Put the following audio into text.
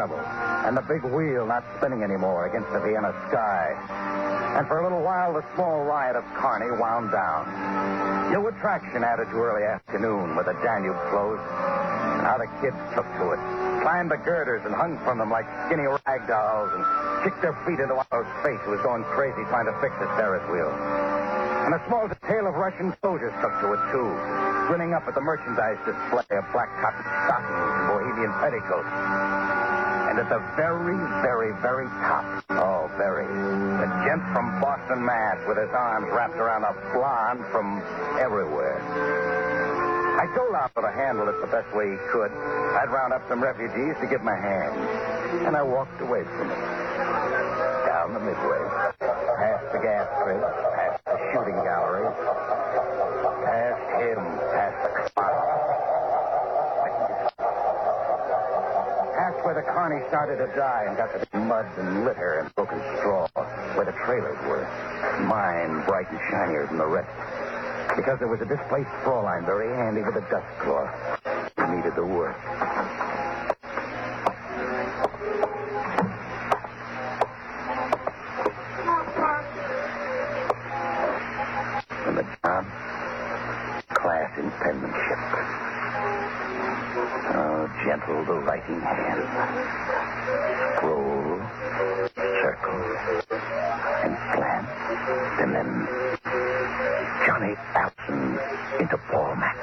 carnival, and the big wheel not spinning anymore against the Vienna sky. And for a little while, the small riot of Carney wound down. New attraction added to early afternoon where the Danube flows. And how the kids took to it. Climbed the girders and hung from them like skinny rag dolls and kicked their feet into Otto's face, who was going crazy trying to fix his Ferris wheel. And a small detail of Russian soldiers took to it, too, grinning up at the merchandise display of black cotton stockings and Bohemian petticoats. And at the very, very, very top, the gent from Boston, Mass, with his arms wrapped around a blonde from everywhere. I told Otto to handle it the best way he could. I'd round up some refugees to give him a hand. And I walked away from it. Down the midway. Past the gas crib. Past the shooting gallery. Past him. Past the car. Past where the Carney started to die and got to the mud and litter and broken straw. Where the trailers were. Mine bright and shinier than the rest. Because there was a displaced Fraulein very handy with a dust cloth. He needed the work. And the job, class in penmanship. Oh, gentle the writing hand. Scroll, circle, and slant. And then Johnny Allison into Paul Mac.